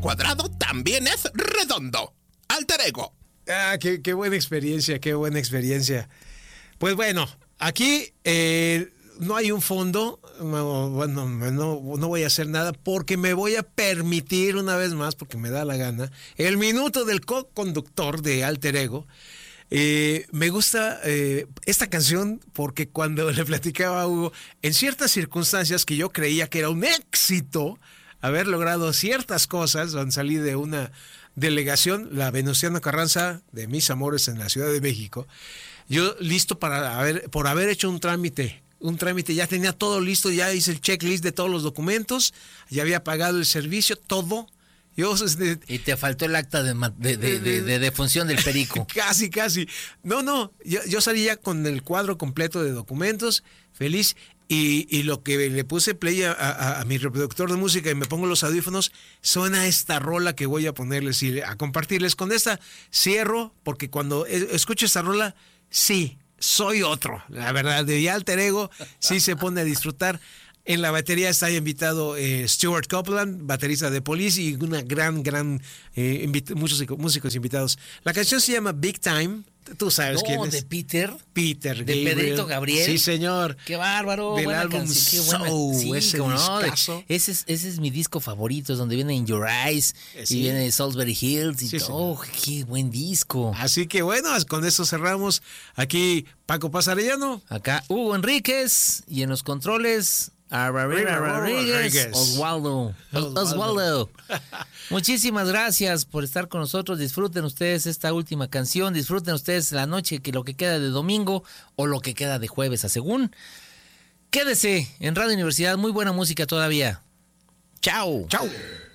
cuadrado también es redondo. Alter Ego. Qué buena experiencia, qué buena experiencia. Pues bueno, aquí no hay un fondo, no voy a hacer nada porque me voy a permitir una vez más, porque me da la gana, el minuto del co-conductor de Alter Ego. Me gusta esta canción porque cuando le platicaba a Hugo, en ciertas circunstancias que yo creía que era un éxito haber logrado ciertas cosas, cuando salí de una delegación, la Venustiano Carranza de Mis Amores en la Ciudad de México, yo listo por haber hecho un trámite, ya tenía todo listo, ya hice el checklist de todos los documentos, ya había pagado el servicio, todo. Y te faltó el acta de defunción del perico. Casi. No, yo salí ya con el cuadro completo de documentos, feliz, y lo que le puse play a mi reproductor de música y me pongo los audífonos, suena esta rola que voy a ponerles y a compartirles. Con esta cierro, porque cuando escucho esta rola, sí, soy otro. La verdad, de Alter Ego, sí se pone a disfrutar. En la batería está invitado Stuart Copeland, baterista de Police, y una gran muchos músicos invitados. La canción se llama Big Time. Tú sabes quién es. ¿De Peter? Peter Gabriel. ¿De Pedrito Gabriel? Sí, señor. ¡Qué bárbaro! Del buena álbum canción, qué buena. Soul, ese ese es mi disco favorito, es donde viene In Your Eyes, sí. Y viene Salisbury Hills, y todo. ¡Qué buen disco! Así que bueno, con eso cerramos. Aquí Paco Pasarellano. Acá Hugo Enríquez, y en los controles... Rodríguez, Oswaldo. Muchísimas gracias por estar con nosotros. Disfruten ustedes esta última canción, disfruten ustedes la noche, que lo que queda de domingo o lo que queda de jueves a según. Quédese en Radio Universidad, muy buena música todavía. Chao.